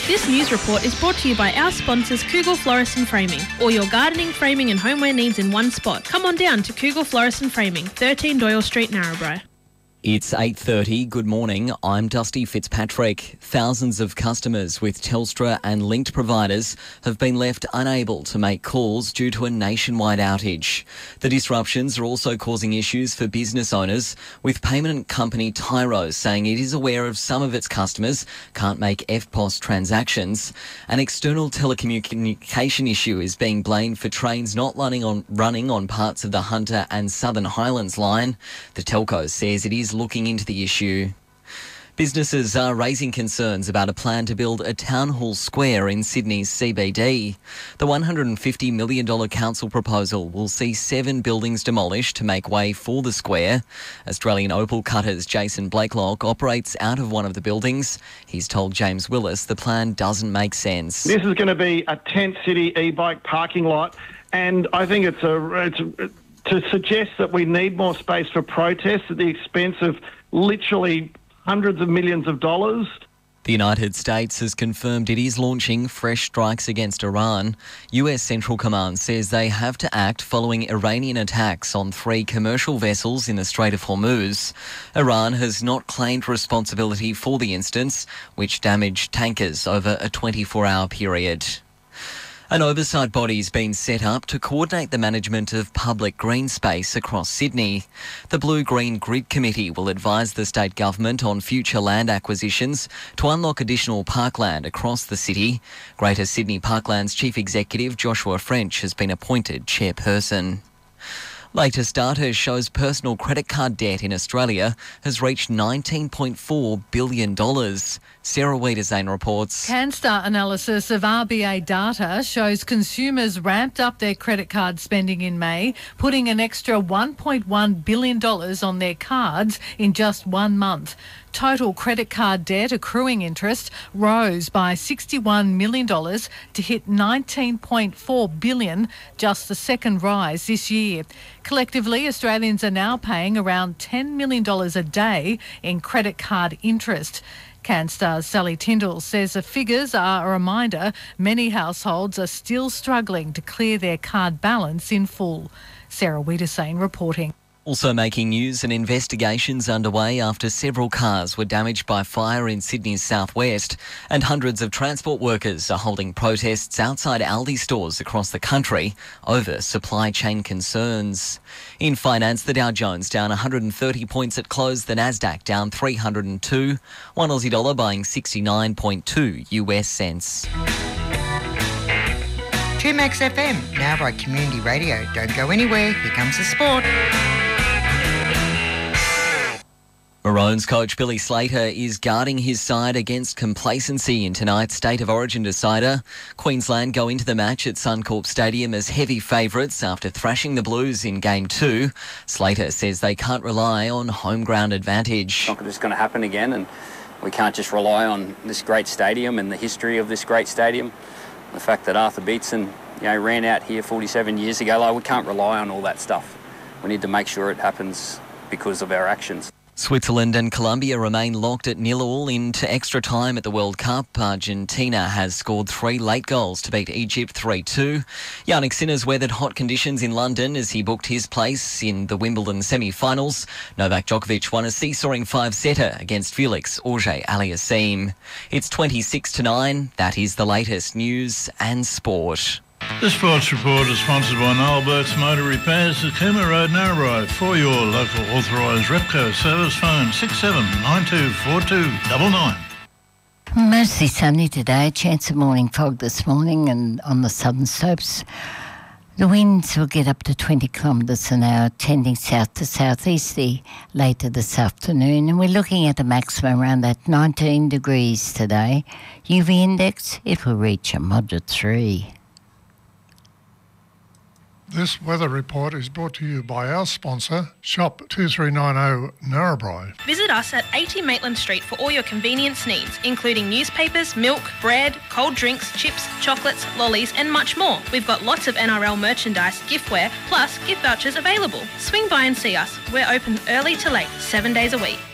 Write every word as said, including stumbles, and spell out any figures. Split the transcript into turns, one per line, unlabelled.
This news report is brought to you by our sponsors Kugel Florist and Framing. All your gardening, framing and homeware needs in one spot. Come on down to Kugel Florist and Framing, thirteen Doyle Street, Narrabri.
It's eight thirty. Good morning. I'm Dusty Fitzpatrick. Thousands of customers with Telstra and linked providers have been left unable to make calls due to a nationwide outage. The disruptions are also causing issues for business owners, with payment company Tyro saying it is aware of some of its customers can't make F P O S transactions. An external telecommunication issue is being blamed for trains not running on, running on parts of the Hunter and Southern Highlands line. The telco says it is looking into the issue. Businesses are raising concerns about a plan to build a town hall square in Sydney's C B D. The one hundred fifty million dollars council proposal will see seven buildings demolished to make way for the square. Australian opal cutters Jason Blakelock operates out of one of the buildings. He's told James Willis the plan doesn't make sense.
This is going to be a tent city e-bike parking lot, and I think it's a... It's a to suggest that we need more space for protests at the expense of literally hundreds of millions of dollars.
The United States has confirmed it is launching fresh strikes against Iran. U S Central Command says they have to act following Iranian attacks on three commercial vessels in the Strait of Hormuz. Iran has not claimed responsibility for the incidents, which damaged tankers over a twenty-four hour period. An oversight body's been set up to coordinate the management of public green space across Sydney. The Blue-Green Grid Committee will advise the state government on future land acquisitions to unlock additional parkland across the city. Greater Sydney Parkland's Chief Executive Joshua French has been appointed chairperson. Latest data shows personal credit card debt in Australia has reached nineteen point four billion dollars. Sarah Wiedersane reports.
CanStar analysis of R B A data shows consumers ramped up their credit card spending in May, putting an extra one point one billion dollars on their cards in just one month. Total credit card debt accruing interest rose by sixty-one million dollars to hit nineteen point four billion dollars, just the second rise this year. Collectively, Australians are now paying around ten million dollars a day in credit card interest. CanStar's Sally Tyndall says the figures are a reminder many households are still struggling to clear their card balance in full. Sarah Wiedersane reporting.
Also making news, an investigation's underway after several cars were damaged by fire in Sydney's southwest, and hundreds of transport workers are holding protests outside Aldi stores across the country over supply chain concerns. In finance, the Dow Jones down one hundred thirty points at close, the Nasdaq down three hundred two, one Aussie dollar buying sixty-nine point two U S cents.
two Max F M, now by Community Radio. Don't go anywhere, here comes the sport.
Maroons coach Billy Slater is guarding his side against complacency in tonight's State of Origin decider. Queensland go into the match at Suncorp Stadium as heavy favourites after thrashing the Blues in Game two. Slater says they can't rely on home ground advantage.
It's not just going to happen again, and we can't just rely on this great stadium and the history of this great stadium. The fact that Arthur Beetson, you know, ran out here forty-seven years ago, like, we can't rely on all that stuff. We need to make sure it happens because of our actions.
Switzerland and Colombia remain locked at nil all into extra time at the World Cup. Argentina has scored three late goals to beat Egypt three two. Yannick Sinner's weathered hot conditions in London as he booked his place in the Wimbledon semi-finals. Novak Djokovic won a seesawing five-setter against Felix Auger-Aliassime. It's twenty-six to nine. That is the latest news and sport.
This sports report is sponsored by Noel Burke's Motor Repairs at Cooma Road, Narrabri. For your local authorised Repco service, phone six seven nine two four two nine nine.
Mostly sunny today, chance of morning fog this morning and on the southern slopes. The winds will get up to twenty kilometres an hour, tending south to southeasterly later this afternoon, and we're looking at a maximum around that nineteen degrees today. U V index, it will reach a moderate three.
This weather report is brought to you by our sponsor, Shop two three nine zero Narrabri.
Visit us at eighty Maitland Street for all your convenience needs, including newspapers, milk, bread, cold drinks, chips, chocolates, lollies and much more. We've got lots of N R L merchandise, giftware, plus gift vouchers available. Swing by and see us. We're open early to late, seven days a week.